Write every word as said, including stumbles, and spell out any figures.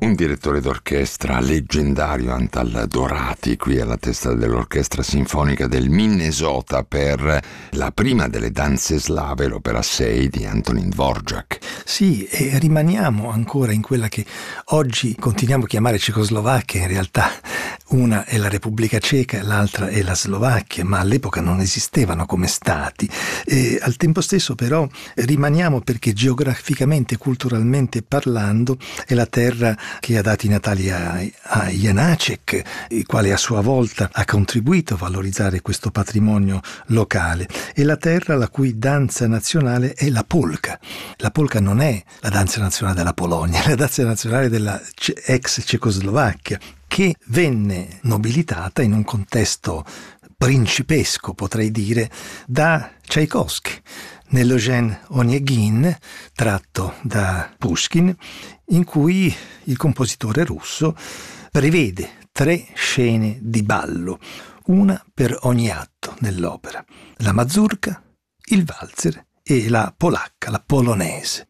un direttore d'orchestra leggendario, Antal Dorati, qui alla testa dell'Orchestra Sinfonica del Minnesota per la prima delle danze slave, l'opera sei di Antonín Dvořák. Sì, e rimaniamo ancora in quella che oggi continuiamo a chiamare Cecoslovacchia. In realtà una è la Repubblica Ceca, l'altra è la Slovacchia, ma all'epoca non esistevano come stati. E al tempo stesso però rimaniamo perché geograficamente, culturalmente parlando, è la terra che ha dato i natali a, a Janáček, il quale a sua volta ha contribuito a valorizzare questo patrimonio locale. È la terra la cui danza nazionale è la polka. La polka non è la danza nazionale della Polonia, è la danza nazionale della ex Cecoslovacchia, che venne nobilitata in un contesto principesco, potrei dire, da Tchaikovsky, nell'Eugène Onegin, tratto da Pushkin, in cui il compositore russo prevede tre scene di ballo, una per ogni atto nell'opera: la mazurka, il valzer e la polacca, la polonese.